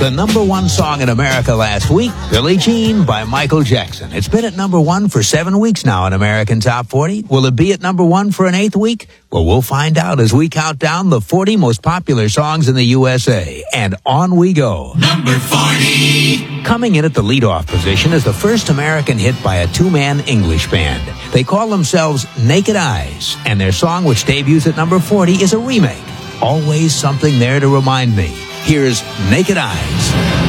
The number one song in America last week, Billie Jean by Michael Jackson. It's been at number one for 7 weeks now in American Top 40. Will it be at number one for an 8th week? Well, we'll find out as we count down the 40 most popular songs in the USA. And on we go. Number 40. Coming in at the leadoff position is the first American hit by a two-man English band. They call themselves Naked Eyes, and their song, which debuts at number 40, is a remake. Always something there to remind me. Here's Naked Eyes.